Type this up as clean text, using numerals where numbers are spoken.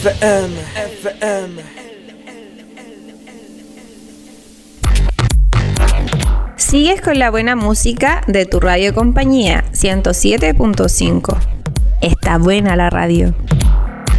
FM. Sigues con la buena música de tu radio compañía 107.5. Está buena la radio.